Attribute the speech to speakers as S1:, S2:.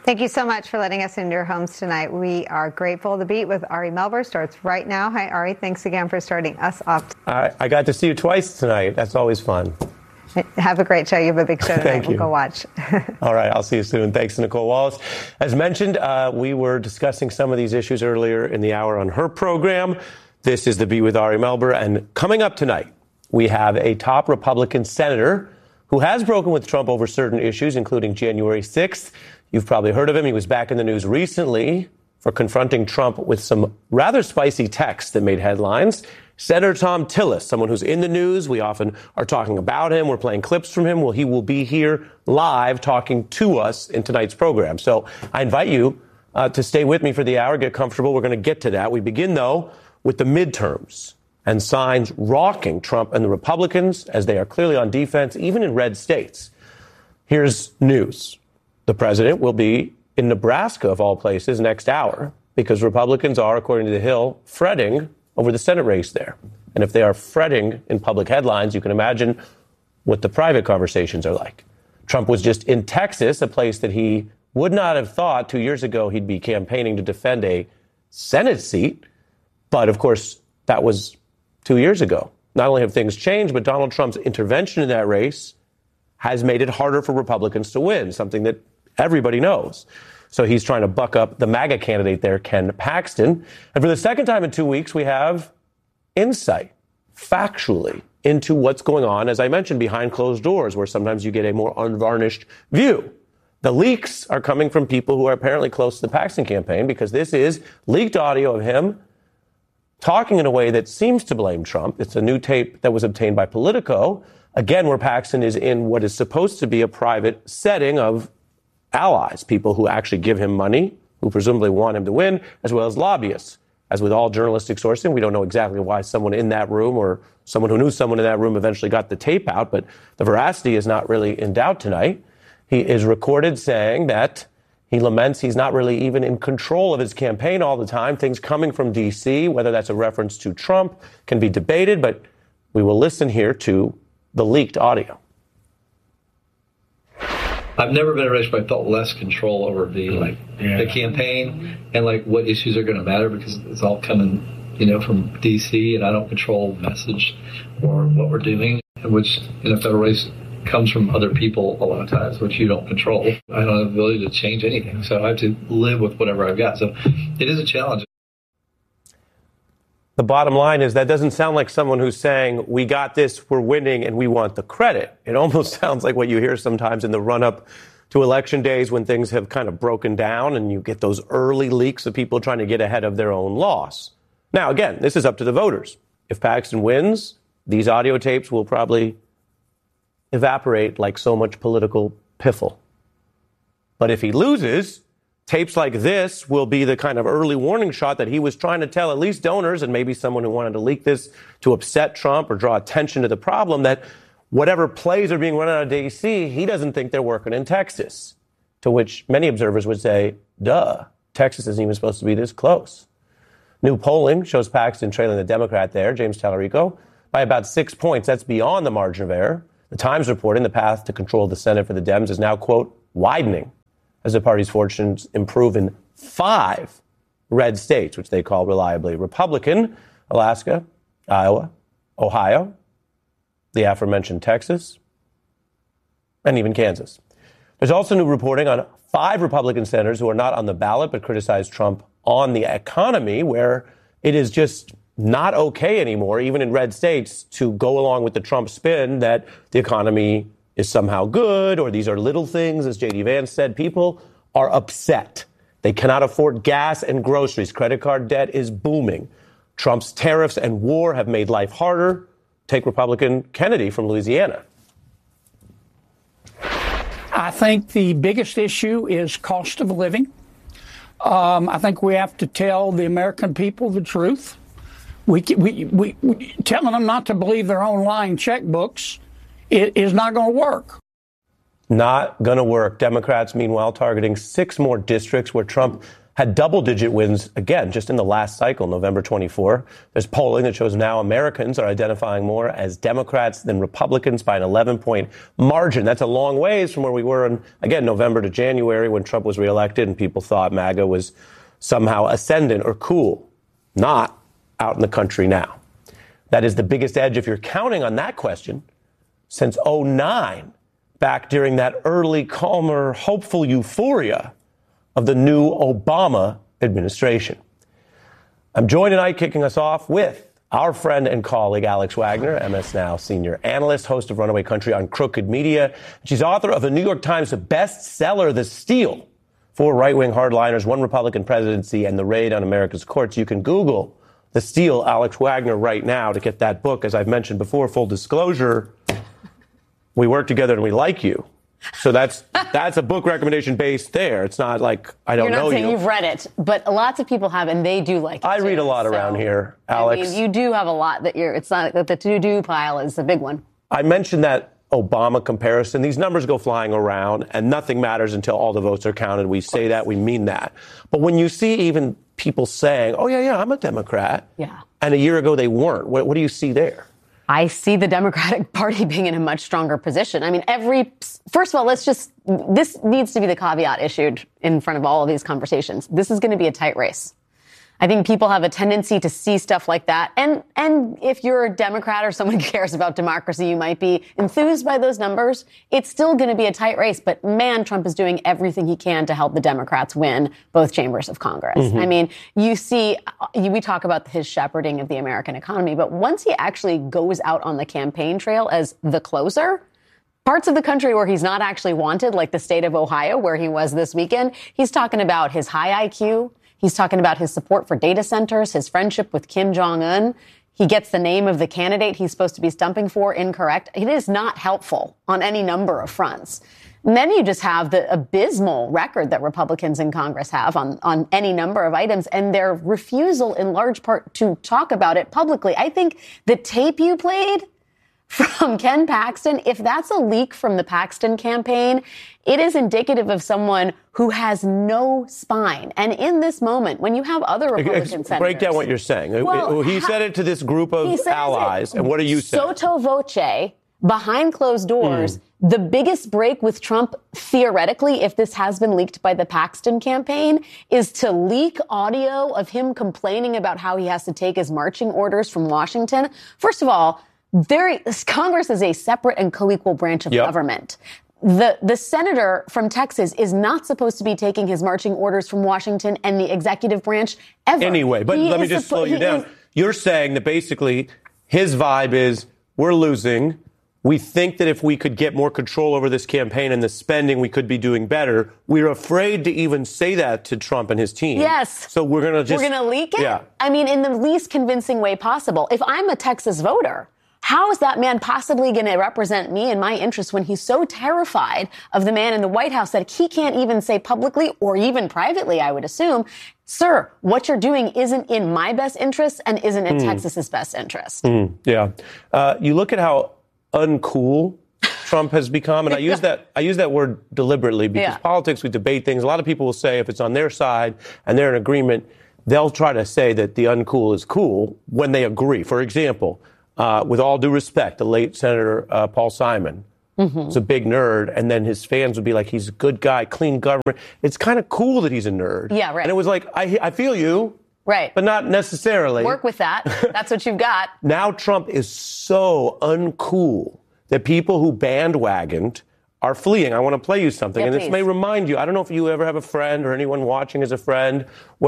S1: Thank you so much for letting us into your homes tonight. We are grateful. The Beat with Ari Melber starts right now. Hi, Ari. Thanks again for starting us off.
S2: I got to see you twice tonight. That's always fun.
S1: Have a great show. You have a big show tonight.
S2: Thank you.
S1: We'll go watch.
S2: All right. I'll see you soon. Thanks to Nicole Wallace. As mentioned, we were discussing some of these issues earlier in the hour on her program. This is The Beat with Ari Melber. And coming up tonight, we have a top Republican senator who has broken with Trump over certain issues, including January 6th. You've probably heard of him. He was back in the news recently for confronting Trump with some rather spicy texts that made headlines. Senator Thom Tillis, someone who's in the news. We often are talking about him. We're playing clips from him. Well, he will be here live talking to us in tonight's program. So I invite you to stay with me for the hour, get comfortable. We're going to get to that. We begin, though, with the midterms and signs rocking Trump and the Republicans as they are clearly on defense, even in red states. Here's news. The president will be in Nebraska, of all places, next hour because Republicans are, according to The Hill, fretting over the Senate race there. And if they are fretting in public headlines, you can imagine what the private conversations are like. Trump was just in Texas, a place that he would not have thought 2 years ago he'd be campaigning to defend a Senate seat. But, of course, that was 2 years ago. Not only have things changed, but Donald Trump's intervention in that race has made it harder for Republicans to win, something that everybody knows. So he's trying to buck up the MAGA candidate there, Ken Paxton. And for the second time in 2 weeks, we have insight, factually, into what's going on, as I mentioned, behind closed doors, where sometimes you get a more unvarnished view. The leaks are coming from people who are apparently close to the Paxton campaign, because this is leaked audio of him talking in a way that seems to blame Trump. It's a new tape that was obtained by Politico, again, where Paxton is in what is supposed to be a private setting of allies, people who actually give him money, who presumably want him to win, as well as lobbyists. As with all journalistic sourcing, we don't know exactly why someone in that room or someone who knew someone in that room eventually got the tape out, but the veracity is not really in doubt tonight. He is recorded saying that he laments he's not really even in control of his campaign all the time. Things coming from D.C., whether that's a reference to Trump, can be debated, but we will listen here to the leaked audio.
S3: I've never been in a race where I felt less control over the campaign and what issues are going to matter, because it's all coming, from DC, and I don't control the message or what we're doing, which in a federal race comes from other people a lot of times, which you don't control. I don't have the ability to change anything, so I have to live with whatever I've got. So it is a challenge.
S2: The bottom line is that doesn't sound like someone who's saying, we got this, we're winning, and we want the credit. It almost sounds like what you hear sometimes in the run-up to election days when things have kind of broken down and you get those early leaks of people trying to get ahead of their own loss. Now, again, this is up to the voters. If Paxton wins, these audio tapes will probably evaporate like so much political piffle. But if he loses, tapes like this will be the kind of early warning shot that he was trying to tell at least donors and maybe someone who wanted to leak this to upset Trump or draw attention to the problem, that whatever plays are being run out of D.C., he doesn't think they're working in Texas. To which many observers would say, duh, Texas isn't even supposed to be this close. New polling shows Paxton trailing the Democrat there, James Tallarico, by about 6 points. That's beyond the margin of error. The Times reporting the path to control the Senate for the Dems is now, quote, widening, as the party's fortunes improve in 5 red states, which they call reliably Republican: Alaska, Iowa, Ohio, the aforementioned Texas, and even Kansas. There's also new reporting on 5 Republican senators who are not on the ballot but criticize Trump on the economy, where it is just not okay anymore, even in red states, to go along with the Trump spin that the economy is somehow good, or these are little things, as J.D. Vance said. People are upset. They cannot afford gas and groceries. Credit card debt is booming. Trump's tariffs and war have made life harder. Take Republican Kennedy from Louisiana.
S4: I think the biggest issue is cost of living. I think we have to tell the American people the truth. We telling them not to believe their own lying checkbooks is not going to work.
S2: Not going to work. Democrats, meanwhile, targeting 6 more districts where Trump had double-digit wins, again, just in the last cycle, November 24. There's polling that shows now Americans are identifying more as Democrats than Republicans by an 11-point margin. That's a long ways from where we were in, again, November to January when Trump was reelected and people thought MAGA was somehow ascendant or cool. Not out in the country now. That is the biggest edge, if you're counting on that question, since 2009, back during that early, calmer, hopeful euphoria of the new Obama administration. I'm joined tonight, kicking us off with our friend and colleague, Alex Wagner, MS Now senior analyst, host of Runaway Country on Crooked Media. She's author of a New York Times bestseller, The Steal, 4 right-wing hardliners, 1 Republican presidency, and the raid on America's courts. You can Google The Steal, Alex Wagner, right now to get that book. As I've mentioned before, full disclosure, we work together and we like you. So that's a book recommendation based there. It's not like I don't know you.
S5: You're not saying you've read it, but lots of people have, and they do like it.
S2: I read a lot around here, Alex.
S5: I mean, you do have a lot that it's not that the to-do pile is a big one.
S2: I mentioned that Obama comparison. These numbers go flying around, and nothing matters until all the votes are counted. We say that, we mean that. But when you see even people saying, oh, yeah, I'm a Democrat, and a year ago they weren't, what do you see there?
S5: I see the Democratic Party being in a much stronger position. I mean, first of all, this needs to be the caveat issued in front of all of these conversations. This is going to be a tight race. I think people have a tendency to see stuff like that. And if you're a Democrat or someone who cares about democracy, you might be enthused by those numbers. It's still going to be a tight race. But man, Trump is doing everything he can to help the Democrats win both chambers of Congress. Mm-hmm. I mean, we talk about his shepherding of the American economy, but once he actually goes out on the campaign trail as the closer, parts of the country where he's not actually wanted, like the state of Ohio, where he was this weekend, he's talking about his high IQ. He's talking about his support for data centers, his friendship with Kim Jong-un. He gets the name of the candidate he's supposed to be stumping for incorrect. It is not helpful on any number of fronts. And then you just have the abysmal record that Republicans in Congress have on any number of items and their refusal in large part to talk about it publicly. I think the tape you played from Ken Paxton, if that's a leak from the Paxton campaign, it is indicative of someone who has no spine. And in this moment, when you have other Republican senators...
S2: Break down what you're saying. Well, he said it to this group of allies, and what are you saying?
S5: Sotto voce, behind closed doors, the biggest break with Trump, theoretically, if this has been leaked by the Paxton campaign, is to leak audio of him complaining about how he has to take his marching orders from Washington. First of all, Congress is a separate and co-equal branch of government. The senator from Texas is not supposed to be taking his marching orders from Washington and the executive branch ever.
S2: Anyway, but let me just slow you down. You're saying that basically his vibe is we're losing. We think that if we could get more control over this campaign and the spending, we could be doing better. We're afraid to even say that to Trump and his team.
S5: Yes.
S2: So we're going to
S5: leak it?
S2: Yeah.
S5: I mean, in the least convincing way possible. If I'm a Texas voter, how is that man possibly going to represent me and my interests when he's so terrified of the man in the White House that he can't even say publicly or even privately, I would assume, sir, what you're doing isn't in my best interest and isn't in Texas's best interest.
S2: Yeah. You look at how uncool Trump has become, and I use that word deliberately because politics, we debate things. A lot of people will say if it's on their side and they're in agreement, they'll try to say that the uncool is cool when they agree. For example, with all due respect, the late Senator Paul Simon was a big nerd, and then his fans would be like, he's a good guy, clean government. It's kind of cool that he's a nerd.
S5: Yeah, right.
S2: And it was like, I feel you.
S5: Right.
S2: But not necessarily.
S5: Work with that. That's what you've got.
S2: Now Trump is so uncool that people who bandwagoned are fleeing. I want to play you something.
S5: Yeah,
S2: and
S5: please.
S2: This may remind you, I don't know if you ever have a friend or anyone watching as a friend